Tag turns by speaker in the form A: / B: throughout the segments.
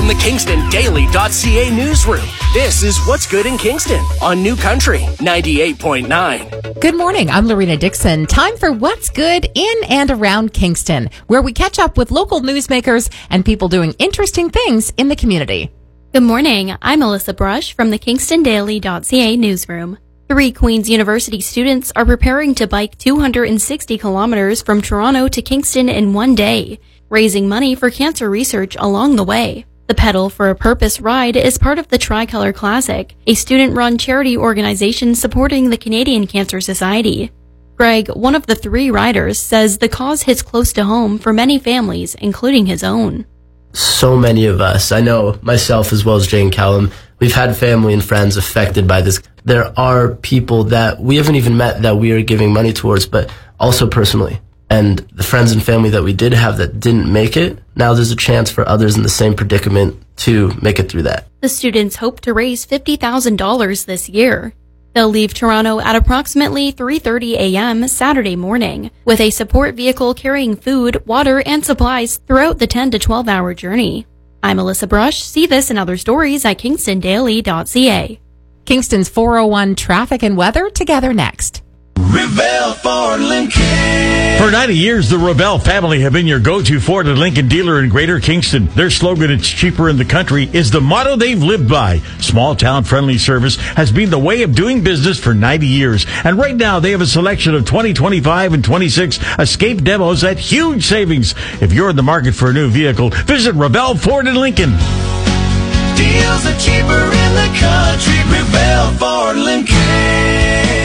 A: from the KingstonDaily.ca newsroom. This is What's Good in Kingston on New Country 98.9.
B: Good morning. I'm Lorena Dixon. Time for What's Good in and around Kingston, where we catch up with local newsmakers and people doing interesting things in the community.
C: Good morning. I'm Alyssa Brush from the KingstonDaily.ca newsroom. 3 Queen's University students are preparing to bike 260 kilometers from Toronto to Kingston in one day, raising money for cancer research along the way. The Pedal for a Purpose ride is part of the Tricolor Classic, a student-run charity organization supporting the Canadian Cancer Society. Greg, one of the 3 riders, says the cause hits close to home for many families, including his own.
D: So many of us, I know myself as well as Jane Callum, we've had family and friends affected by this. There are people that we haven't even met that we are giving money towards, but also personally. And the friends and family that we did have that didn't make it, now there's a chance for others in the same predicament to make it through that.
C: The students hope to raise $50,000 this year. They'll leave Toronto at approximately 3:30 a.m. Saturday morning, with a support vehicle carrying food, water, and supplies throughout the 10 to 12-hour journey. I'm Alyssa Brush. See this and other stories at KingstonDaily.ca.
B: Kingston's 401 traffic and weather together next.
E: Revell Ford Lincoln.
F: For 90 years, the Revell family have been your go-to Ford and Lincoln dealer in Greater Kingston. Their slogan, "It's cheaper in the country," is the motto they've lived by. Small-town friendly service has been the way of doing business for 90 years. And right now, they have a selection of 2025 and 26 Escape demos at huge savings. If you're in the market for a new vehicle, visit Revell Ford and Lincoln.
E: Deals are cheaper in the country. Revell Ford Lincoln.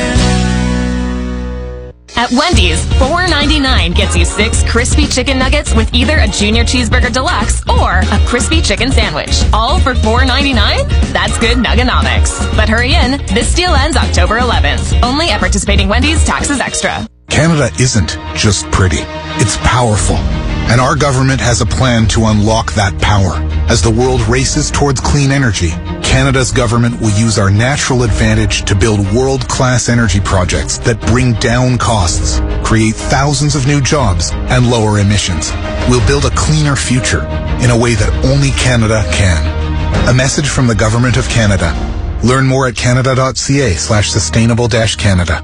G: At Wendy's, $4.99 gets you 6 crispy chicken nuggets with either a Junior Cheeseburger Deluxe or a crispy chicken sandwich. All for $4.99? That's good nuggonomics. But hurry in. This deal ends October 11th. Only at participating Wendy's, taxes extra.
H: Canada isn't just pretty. It's powerful. And our government has a plan to unlock that power. As the world races towards clean energy, Canada's government will use our natural advantage to build world-class energy projects that bring down costs, create thousands of new jobs, and lower emissions. We'll build a cleaner future in a way that only Canada can. A message from the Government of Canada. Learn more at canada.ca/sustainable-Canada.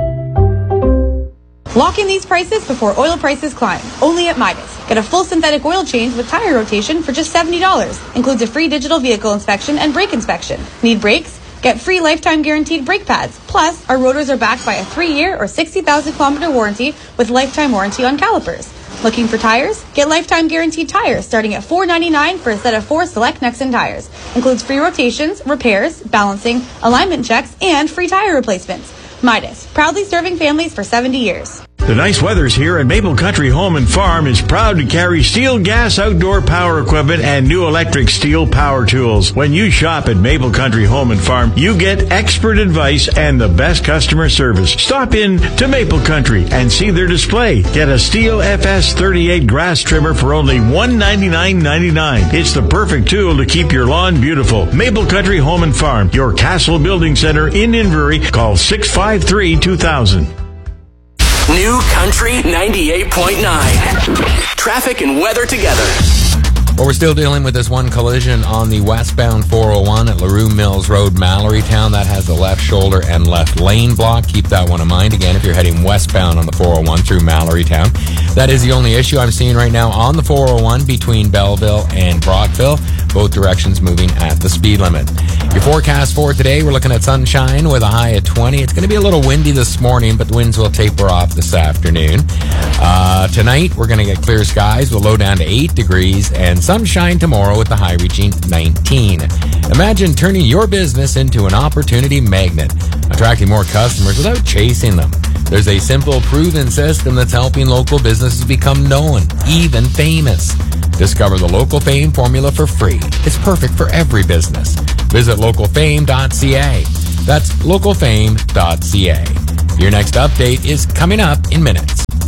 I: Lock in these prices before oil prices climb. Only at Midas. Get a full synthetic oil change with tire rotation for just $70. Includes a free digital vehicle inspection and brake inspection. Need brakes? Get free lifetime guaranteed brake pads. Plus, our rotors are backed by a 3-year or 60,000-kilometer warranty with lifetime warranty on calipers. Looking for tires? Get lifetime guaranteed tires starting at $4.99 for a set of 4 select Nexen tires. Includes free rotations, repairs, balancing, alignment checks, and free tire replacements. Midas, proudly serving families for 70 years.
F: The nice weather's here, and Maple Country Home and Farm is proud to carry steel gas outdoor power equipment and new electric steel power tools. When you shop at Maple Country Home and Farm, you get expert advice and the best customer service. Stop in to Maple Country and see their display. Get a Steel FS38 grass trimmer for only $199.99. It's the perfect tool to keep your lawn beautiful. Maple Country Home and Farm, your Castle Building Center in Inverie. Call 653-2000.
A: New Country 98.9. Traffic and weather together.
J: Well, we're still dealing with this one collision on the westbound 401 at LaRue Mills Road, Mallorytown. That has the left shoulder and left lane block. Keep that one in mind. Again, if you're heading westbound on the 401 through Mallorytown. That is the only issue I'm seeing right now on the 401 between Belleville and Brockville. Both directions moving at the speed limit. Your forecast for today, we're looking at sunshine with a high of 20. It's going to be a little windy this morning, but the winds will taper off this afternoon. Tonight, we're going to get clear skies with a low down to 8 degrees and sunshine tomorrow with the high reaching 19. Imagine turning your business into an opportunity magnet, attracting more customers without chasing them. There's a simple, proven system that's helping local businesses become known, even famous. Discover the Local Fame formula for free. It's perfect for every business. Visit localfame.ca. That's localfame.ca. Your next update is coming up in minutes.